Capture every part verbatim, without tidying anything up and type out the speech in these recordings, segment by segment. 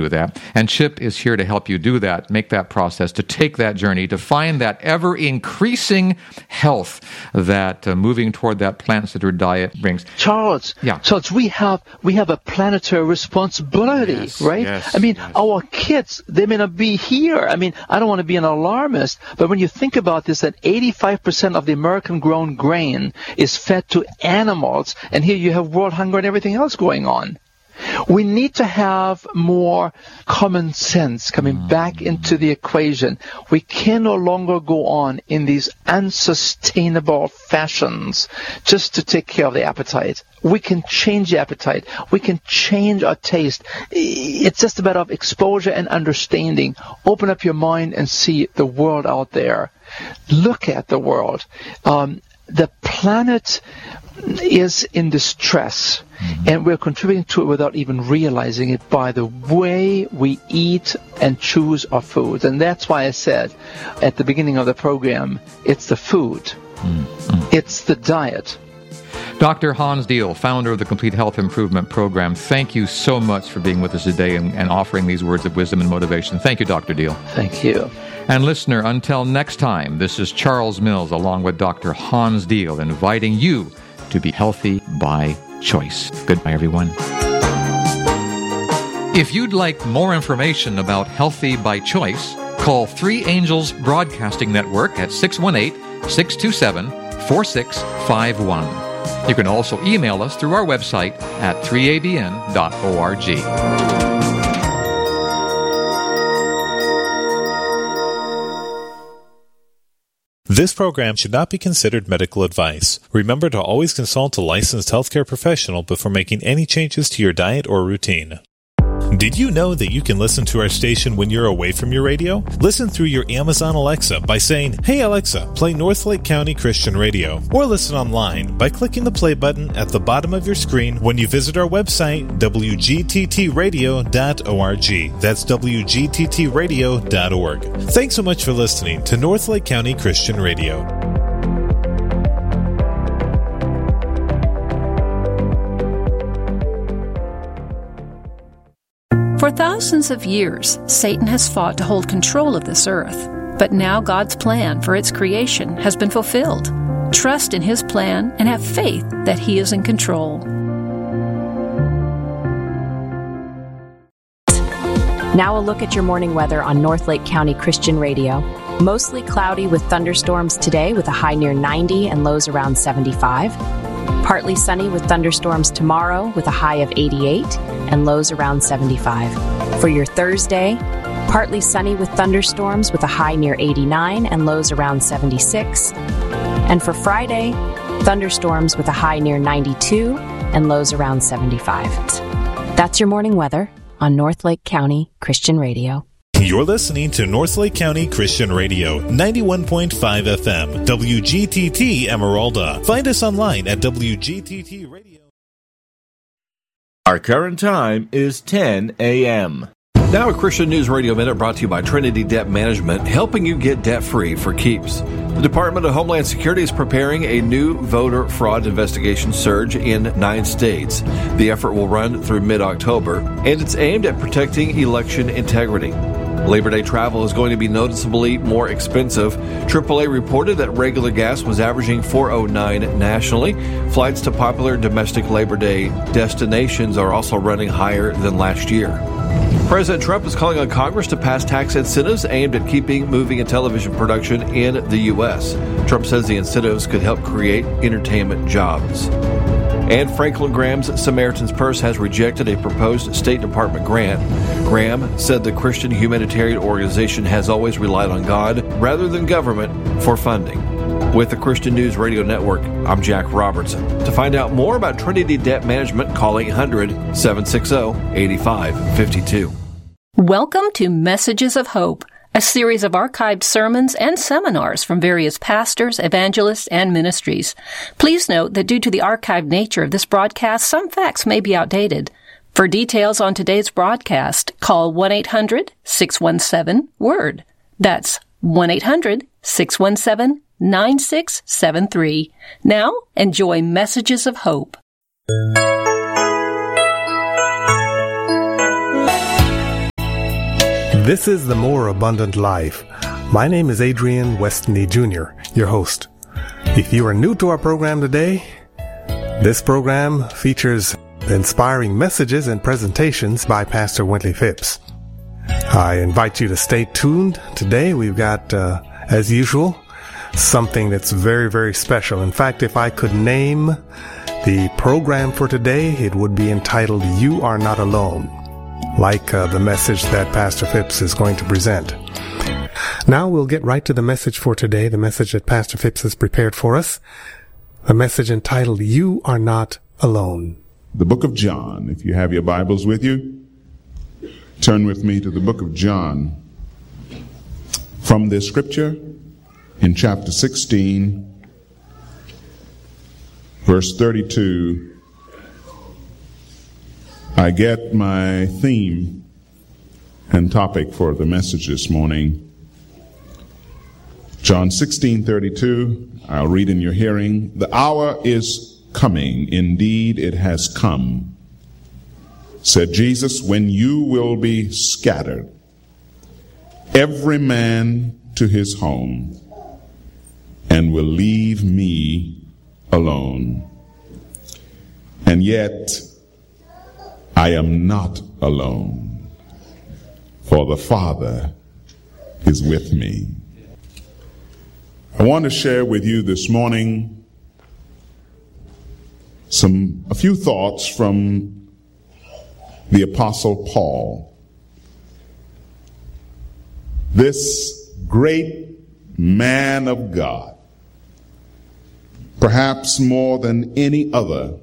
do that. And Chip is here to help you do that, make that process, to take that journey, to find that ever-increasing health that uh, moving toward that plant-centered diet brings. Charles, yeah. Charles, we have we have a planetary responsibility, yes, right? Yes, I mean, yes. our kids, they may not be here. I mean, I don't want to be an alarmist, but when you think about this, that eighty-five percent of the American-grown grain is fed to animals, and here you have world hunger and everything else going on. We need to have more common sense coming mm. back into the equation. We can no longer go on in these unsustainable fashions just to take care of the appetite. We can change the appetite. We can change our taste. It's just a matter of exposure and understanding. Open up your mind and see the world out there. Look at the world. Um, the planet is in distress, mm-hmm. and we're contributing to it without even realizing it by the way we eat and choose our food. And that's why I said at the beginning of the program, it's the food. Mm-hmm. It's the diet. Doctor Hans Diehl, founder of the Complete Health Improvement Program, thank you so much for being with us today and, and offering these words of wisdom and motivation. Thank you, Doctor Diehl. Thank you. And listener, until next time, this is Charles Mills along with Doctor Hans Diehl inviting you to be healthy by choice. Goodbye, everyone. If you'd like more information about Healthy by Choice, call Three Angels Broadcasting Network at six one eight, six two seven, four six five one. You can also email us through our website at three a b n dot org. This program should not be considered medical advice. Remember to always consult a licensed healthcare professional before making any changes to your diet or routine. Did you know that you can listen to our station when you're away from your radio? Listen through your Amazon Alexa by saying, "Hey Alexa, play Northlake County Christian Radio." Or listen online by clicking the play button at the bottom of your screen when you visit our website, w g t t radio dot org. That's w g t t radio dot org. Thanks so much for listening to Northlake County Christian Radio. For thousands of years, Satan has fought to hold control of this earth. But now God's plan for its creation has been fulfilled. Trust in His plan and have faith that He is in control. Now a look at your morning weather on Northlake County Christian Radio. Mostly cloudy with thunderstorms today with a high near ninety and lows around seventy-five. Partly sunny with thunderstorms tomorrow with a high of eighty-eight and lows around seventy-five. For your Thursday, partly sunny with thunderstorms with a high near eighty-nine and lows around seventy-six. And for Friday, thunderstorms with a high near ninety-two and lows around seventy-five. That's your morning weather on Northlake County Christian Radio. You're listening to Northlake County Christian Radio, ninety-one point five F M, W G T T Emeralda. Find us online at W G T T Radio. Our current time is ten a.m. Now a Christian News Radio Minute brought to you by Trinity Debt Management, helping you get debt-free for keeps. The Department of Homeland Security is preparing a new voter fraud investigation surge in nine states. The effort will run through mid-October, and it's aimed at protecting election integrity. Labor Day travel is going to be noticeably more expensive. triple A reported that regular gas was averaging four dollars and nine cents nationally. Flights to popular domestic Labor Day destinations are also running higher than last year. President Trump is calling on Congress to pass tax incentives aimed at keeping movie and television production in the U S. Trump says the incentives could help create entertainment jobs. And Franklin Graham's Samaritan's Purse has rejected a proposed State Department grant. Graham said the Christian humanitarian organization has always relied on God rather than government for funding. With the Christian News Radio Network, I'm Jack Robertson. To find out more about Trinity Debt Management, call eight hundred, seven six zero, eight five five two. Welcome to Messages of Hope, a series of archived sermons and seminars from various pastors, evangelists, and ministries. Please note that due to the archived nature of this broadcast, some facts may be outdated. For details on today's broadcast, call one eight hundred, six one seven, W O R D. That's one eight hundred, six one seven, nine six seven three. Now, enjoy Messages of Hope. This is The More Abundant Life. My name is Adrian Westney Junior, your host. If you are new to our program today, this program features inspiring messages and presentations by Pastor Wintley Phipps. I invite you to stay tuned. Today we've got, uh, as usual, something that's very, very special. In fact, if I could name the program for today, it would be entitled You Are Not Alone, like uh, the message that Pastor Phipps is going to present. Now we'll get right to the message for today, the message that Pastor Phipps has prepared for us, a message entitled You Are Not Alone. The book of John. If you have your Bibles with you, turn with me to the book of John. From this scripture in chapter sixteen, verse thirty-two, I get my theme and topic for the message this morning. John sixteen thirty-two, I'll read in your hearing. The hour is coming, indeed it has come, said Jesus, when you will be scattered, every man to his home, and will leave me alone. And yet I am not alone, for the Father is with me. I want to share with you this morning some a few thoughts from the Apostle Paul. This great man of God, perhaps more than any other,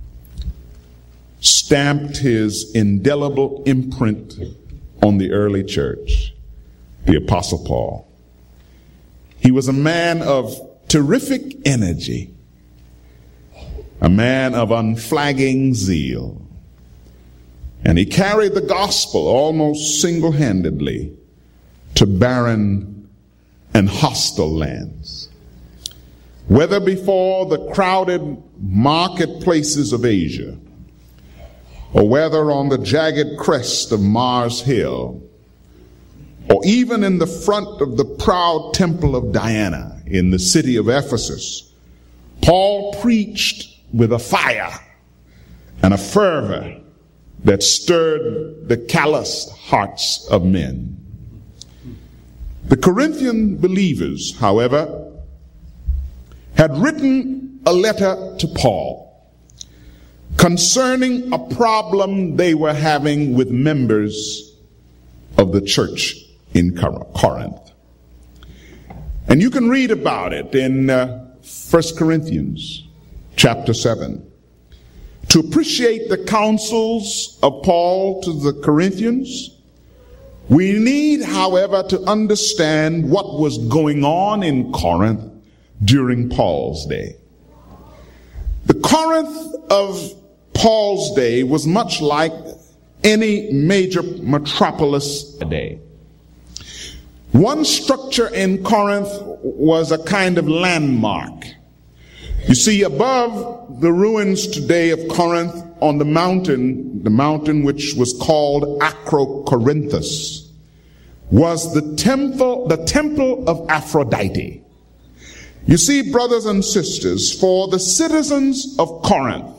stamped his indelible imprint on the early church, the Apostle Paul. He was a man of terrific energy, a man of unflagging zeal, and he carried the gospel almost single-handedly to barren and hostile lands. Whether before the crowded marketplaces of Asia, or whether on the jagged crest of Mars Hill, or even in the front of the proud temple of Diana in the city of Ephesus, Paul preached with a fire and a fervor that stirred the calloused hearts of men. The Corinthian believers, however, had written a letter to Paul concerning a problem they were having with members of the church in Corinth. And you can read about it in uh, First Corinthians chapter seven. To appreciate the counsels of Paul to the Corinthians, we need, however, to understand what was going on in Corinth during Paul's day. The Corinth of Paul's day was much like any major metropolis today. One structure in Corinth was a kind of landmark. You see, above the ruins today of Corinth on the mountain, the mountain which was called Acrocorinthus, was the temple, the temple of Aphrodite. You see, brothers and sisters, for the citizens of Corinth,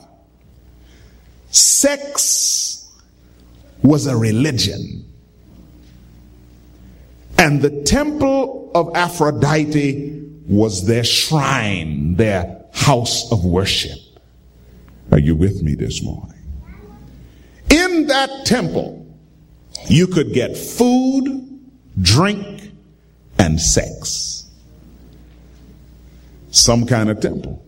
sex was a religion. And the temple of Aphrodite was their shrine, their house of worship. Are you with me this morning? In that temple, you could get food, drink, and sex. Some kind of temple.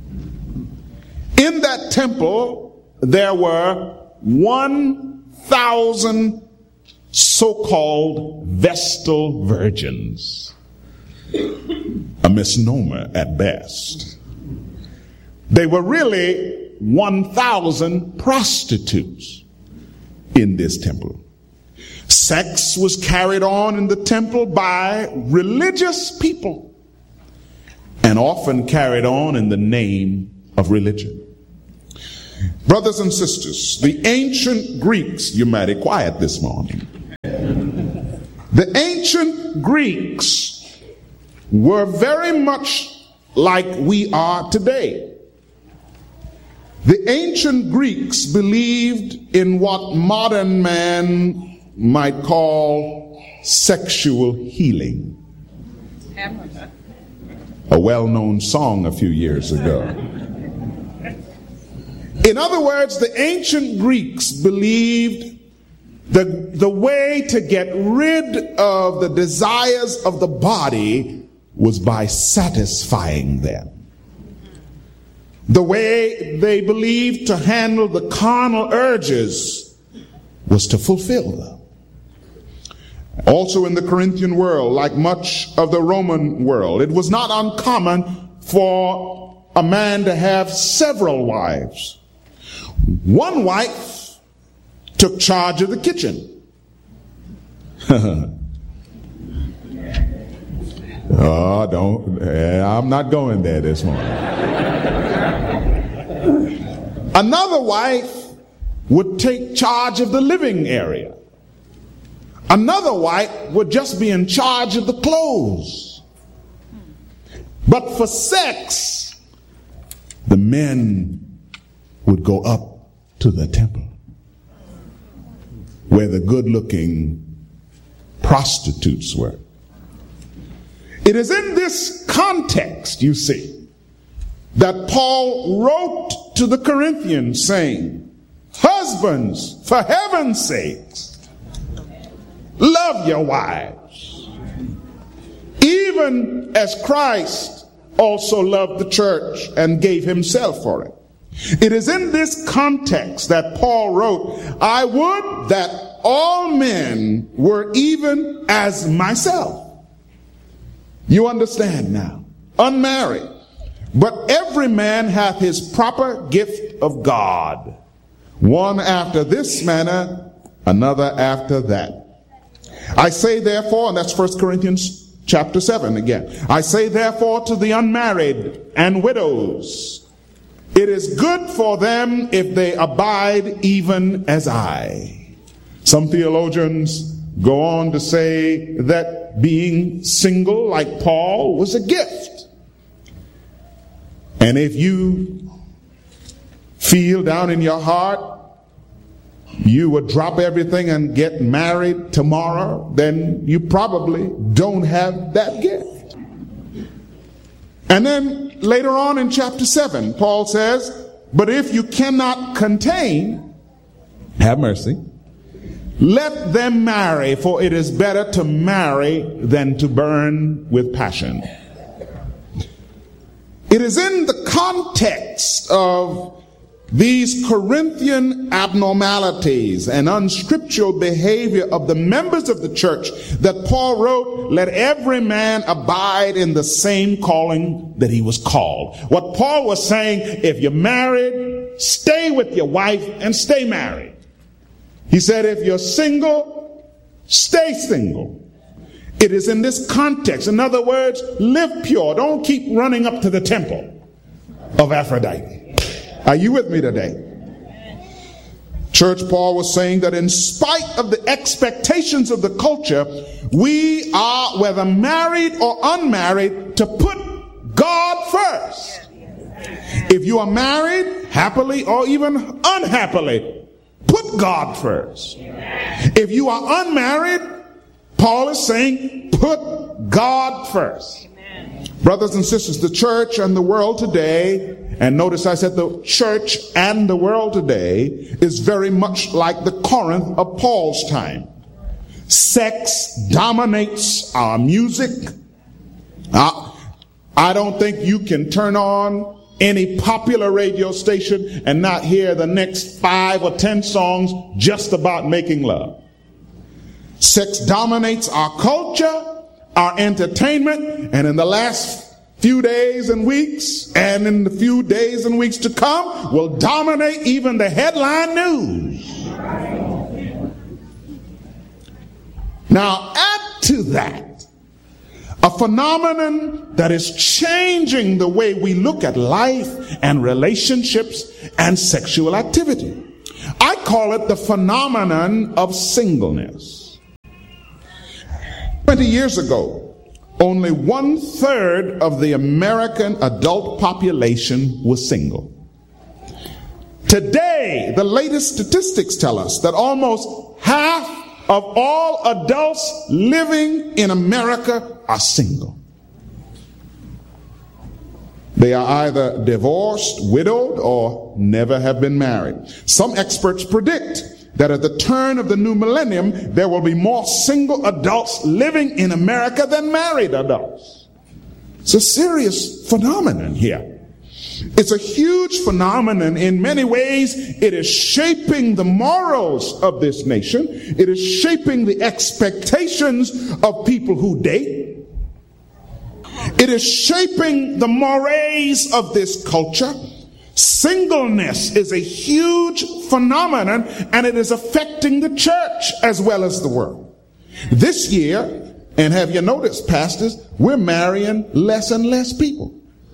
In that temple, there were one thousand so-called Vestal virgins. A misnomer at best. They were really one thousand prostitutes in this temple. Sex was carried on in the temple by religious people and often carried on in the name of religion. Brothers and sisters, the ancient Greeks, you might be quiet this morning. The ancient Greeks were very much like we are today. The ancient Greeks believed in what modern man might call sexual healing. A well-known song a few years ago. In other words, the ancient Greeks believed the, the way to get rid of the desires of the body was by satisfying them. The way they believed to handle the carnal urges was to fulfill them. Also in the Corinthian world, like much of the Roman world, it was not uncommon for a man to have several wives. One wife took charge of the kitchen. Oh, don't, I'm not going there this morning. Another wife would take charge of the living area. Another wife would just be in charge of the clothes. But for sex, the men would go up to the temple where the good-looking prostitutes were. It is in this context, you see, that Paul wrote to the Corinthians saying, husbands, for heaven's sakes, love your wives, even as Christ also loved the church and gave himself for it. It is in this context that Paul wrote, I would that all men were even as myself. You understand now, unmarried. But every man hath his proper gift of God, one after this manner, another after that. I say therefore, and that's First Corinthians chapter seven again. I say therefore to the unmarried and widows, it is good for them if they abide even as I. Some theologians go on to say that being single, like Paul, was a gift. And if you feel down in your heart you would drop everything and get married tomorrow, then you probably don't have that gift. And then later on in chapter seven, Paul says, but if you cannot contain, have mercy, let them marry, for it is better to marry than to burn with passion. It is in the context of these Corinthian abnormalities and unscriptural behavior of the members of the church that Paul wrote, let every man abide in the same calling that he was called. What Paul was saying, if you're married, stay with your wife and stay married. He said, if you're single, stay single. It is in this context. In other words, live pure. Don't keep running up to the temple of Aphrodite. Are you with me today? Church, Paul was saying that in spite of the expectations of the culture, we are, whether married or unmarried, to put God first. If you are married, happily or even unhappily, put God first. If you are unmarried, Paul is saying, put God first. Brothers and sisters, the church and the world today, and notice I said the church and the world today, is very much like the Corinth of Paul's time. Sex dominates our music. Uh, I don't think you can turn on any popular radio station and not hear the next five or ten songs just about making love. Sex dominates our culture, our entertainment, and in the last few days and weeks, and in the few days and weeks to come, will dominate even the headline news. Now add to that a phenomenon that is changing the way we look at life and relationships and sexual activity. I call it the phenomenon of singleness. twenty years ago, only one third of the American adult population was single. Today, the latest statistics tell us that almost half of all adults living in America are single. They are either divorced, widowed, or never have been married. Some experts predict that at the turn of the new millennium, there will be more single adults living in America than married adults. It's a serious phenomenon here. It's a huge phenomenon. In many ways, it is shaping the morals of this nation. It is shaping the expectations of people who date. It is shaping the mores of this culture. Singleness is a huge phenomenon, and it is affecting the church as well as the world. This year, and have you noticed, pastors, we're marrying less and less people.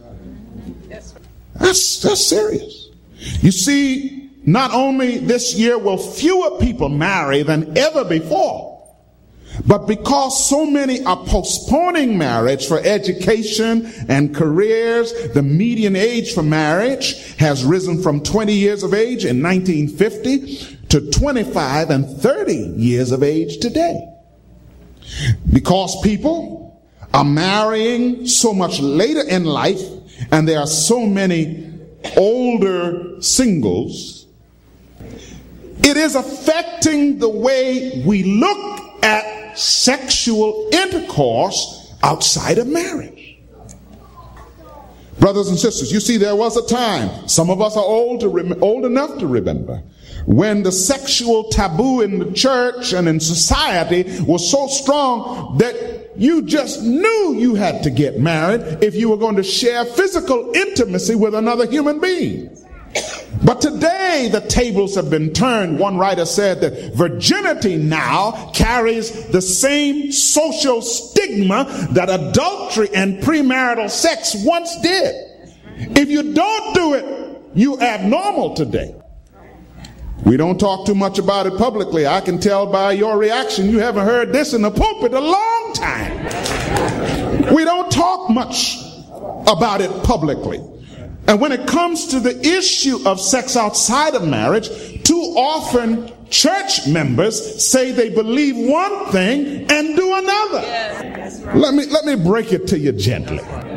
That's, that's serious. You see, not only this year will fewer people marry than ever before, but because so many are postponing marriage for education and careers, the median age for marriage has risen from twenty years of age in nineteen fifty to twenty-five and thirty years of age today. Because people are marrying so much later in life, and there are so many older singles, it is affecting the way we look at sexual intercourse outside of marriage. Brothers and sisters, you see, there was a time, some of us are old, to rem- old enough to remember, when the sexual taboo in the church and in society was so strong that you just knew you had to get married if you were going to share physical intimacy with another human being. But today the tables have been turned. One writer said that virginity now carries the same social stigma that adultery and premarital sex once did. If you don't do it, you're abnormal today. We don't talk too much about it publicly. I can tell by your reaction you haven't heard this in the pulpit a long time. We don't talk much about it publicly. And when it comes to the issue of sex outside of marriage, too often church members say they believe one thing and do another. Yes, right. Let me, let me break it to you gently.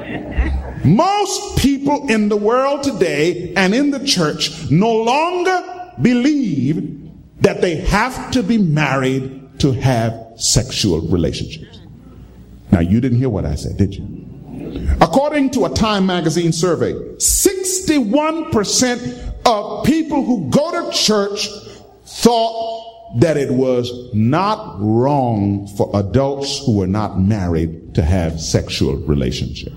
Most people in the world today and in the church no longer believe that they have to be married to have sexual relationships. Now, you didn't hear what I said, did you? According to a Time magazine survey, sixty-one percent of people who go to church thought that it was not wrong for adults who were not married to have sexual relationships.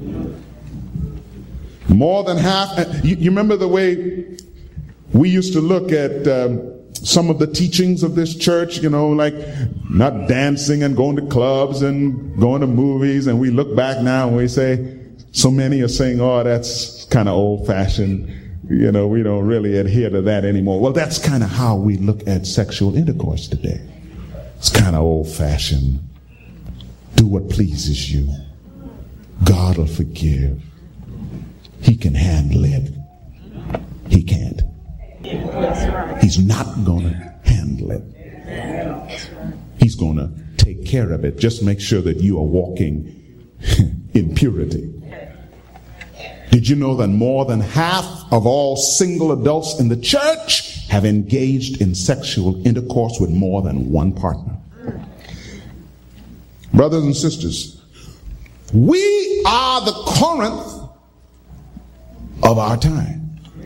More than half. You, you remember the way we used to look at um, some of the teachings of this church, you know, like not dancing and going to clubs and going to movies. And we look back now and we say, so many are saying, oh, that's kind of old fashioned. You know, we don't really adhere to that anymore. Well, that's kind of how we look at sexual intercourse today. It's kind of old fashioned. Do what pleases you. God will forgive. He can handle it. He can't. He's not going to handle it. He's going to take care of it. Just make sure that you are walking in purity. Did you know that more than half of all single adults in the church have engaged in sexual intercourse with more than one partner? Brothers and sisters, we are the Corinth of our time.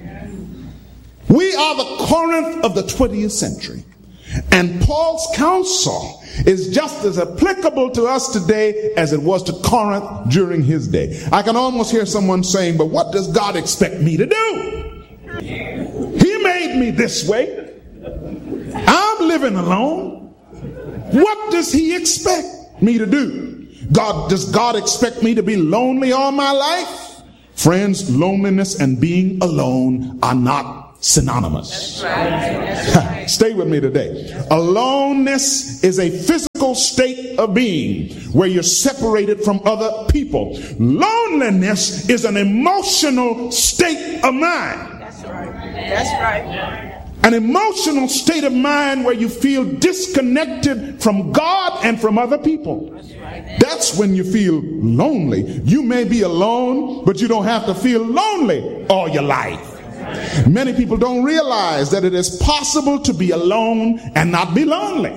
We are the Corinth of the twentieth century. And Paul's counsel is just as applicable to us today as it was to Corinth during his day. I can almost hear someone saying, but what does God expect me to do? He made me this way. I'm living alone. What does he expect me to do? God, does God expect me to be lonely all my life? Friends, loneliness and being alone are not synonymous. That's right. Stay with me today. Aloneness is a physical state of being where you're separated from other people. Loneliness is an emotional state of mind. That's right. That's right. An emotional state of mind where you feel disconnected from God and from other people. That's when you feel lonely. You may be alone, but you don't have to feel lonely all your life. Many people don't realize that it is possible to be alone and not be lonely.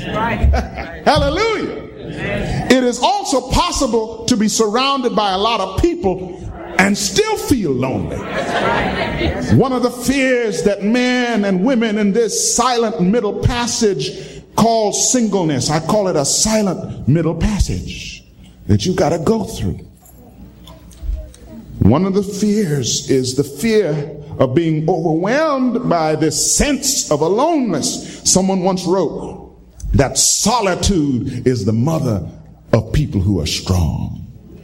Hallelujah. It is also possible to be surrounded by a lot of people and still feel lonely. One of the fears that men and women in this silent middle passage call singleness, I call it a silent middle passage that you got to go through. One of the fears is the fear of being overwhelmed by this sense of aloneness. Someone once wrote that solitude is the mother of people who are strong.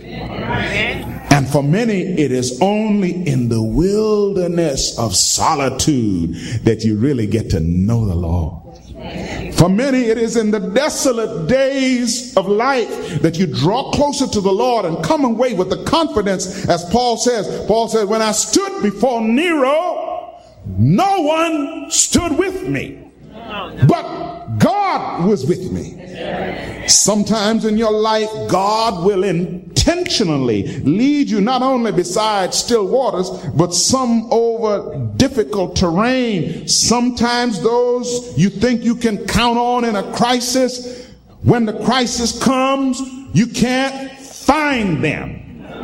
And for many, it is only in the wilderness of solitude that you really get to know the Lord. For many, it is in the desolate days of life that you draw closer to the Lord and come away with the confidence, as Paul says. Paul said, when I stood before Nero, no one stood with me, but God was with me. Sometimes in your life, God will intentionally lead you not only beside still waters, but some over difficult terrain. Sometimes those you think you can count on in a crisis, when the crisis comes, you can't find them.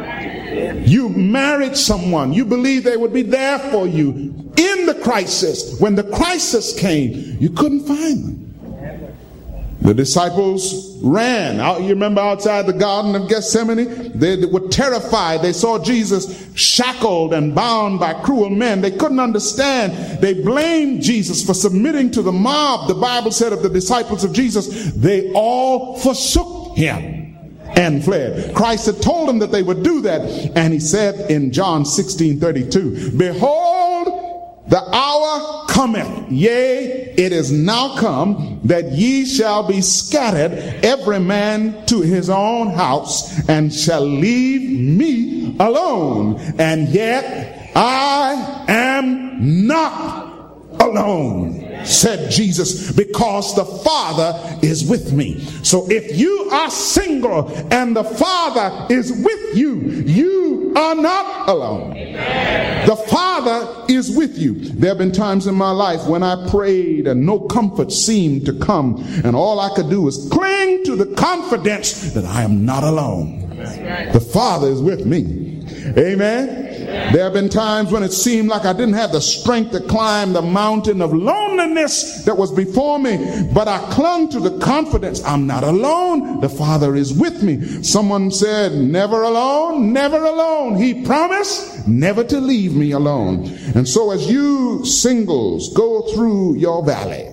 You married someone, you believe they would be there for you in the crisis. When the crisis came, you couldn't find them. The disciples ran out. You remember outside the Garden of Gethsemane? They were terrified. They saw Jesus shackled and bound by cruel men. They couldn't understand. They blamed Jesus for submitting to the mob. The Bible said of the disciples of Jesus, they all forsook him and fled. Christ had told them that they would do that. And he said in John sixteen thirty-two, behold, the hour cometh, yea, it is now come, that ye shall be scattered, every man to his own house, and shall leave me alone. And yet I am not alone, said Jesus, because the Father is with me. So if you are single and the Father is with you, you are not alone. Amen. The Father is with you. There have been times in my life when I prayed and no comfort seemed to come, and all I could do was cling to the confidence that I am not alone. Right. The Father is with me. Amen. There have been times when it seemed like I didn't have the strength to climb the mountain of loneliness that was before me, but I clung to the confidence I'm not alone. The Father is with me. Someone said, never alone, never alone. He promised never to leave me alone. And so as you singles go through your valley,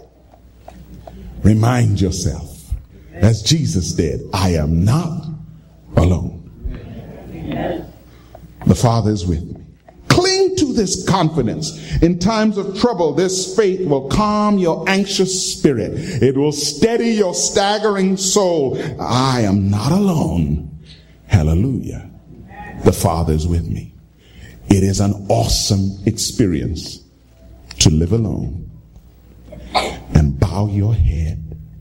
remind yourself, as Jesus did, I am not alone. The Father is with me. Cling to this confidence. In times of trouble, this faith will calm your anxious spirit. It will steady your staggering soul. I am not alone. Hallelujah. The Father is with me. It is an awesome experience to live alone and bow your head.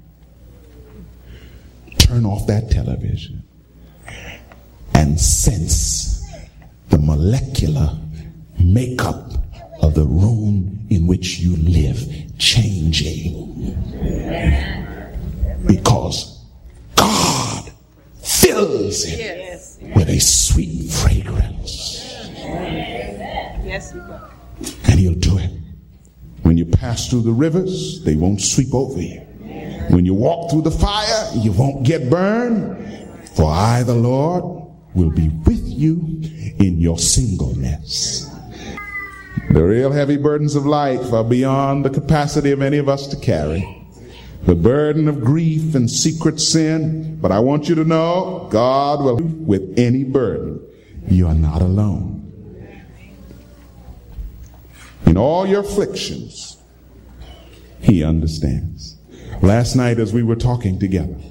Turn off that television and sense the molecular makeup of the room in which you live changing. Because God fills it yes. with a sweet fragrance. Yes, He does. And He'll do it. When you pass through the rivers, they won't sweep over you. When you walk through the fire, you won't get burned. For I, the Lord, will be with you in your singleness. The real heavy burdens of life are beyond the capacity of any of us to carry. The burden of grief and secret sin. But I want you to know, God will with any burden. You are not alone. In all your afflictions, he understands. Last night as we were talking together,